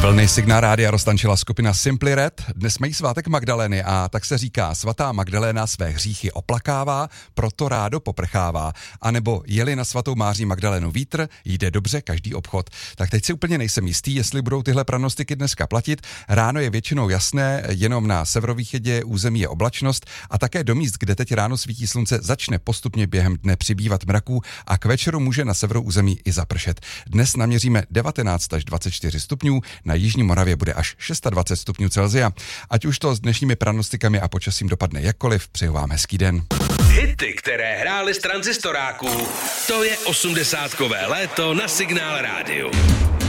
Vlny Signál rádia roztančila skupina Simply Red. Dnes mají svátek Magdalény a tak se říká: svatá Magdaléna své hříchy oplakává, proto rádo poprchává. A nebo jeli na svatou Máří Magdalénu vítr, jde dobře každý obchod. Tak teď si úplně nejsem jistý, jestli budou tyhle pranostiky dneska platit. Ráno je většinou jasné, jenom na severovýchodě území je oblačnost a také do míst, kde teď ráno svítí slunce, začne postupně během dne přibývat mraků a k večeru může na severu území i zapršet. Dnes naměříme 19 až 24 stupňů, na jižní Moravě bude až 26 stupňů Celsia. Ať už to s dnešními pranostikami a počasím dopadne jakkoliv, přeju vám hezký den. Hity, které hrály z tranzistoráků, to je 80kové léto na Signál rádiu.